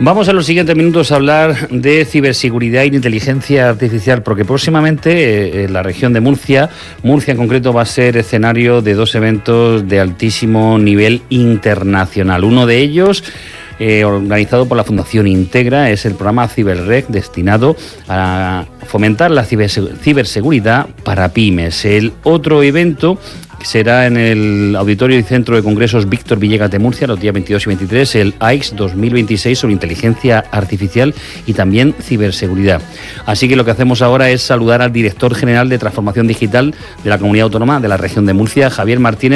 Vamos en los siguientes minutos a hablar de ciberseguridad y de inteligencia artificial, porque próximamente en la región de Murcia en concreto, va a ser escenario de dos eventos de altísimo nivel internacional. Uno de ellos, organizado por la Fundación Integra, es el programa CiberRec, destinado a fomentar la ciberseguridad para pymes. El otro evento será en el Auditorio y Centro de Congresos Víctor Villegas de Murcia, los días 22 y 23, el AICS 2026 sobre inteligencia artificial y también ciberseguridad. Así que lo que hacemos ahora es saludar al director general de Transformación Digital de la Comunidad Autónoma de la región de Murcia, Javier Martínez.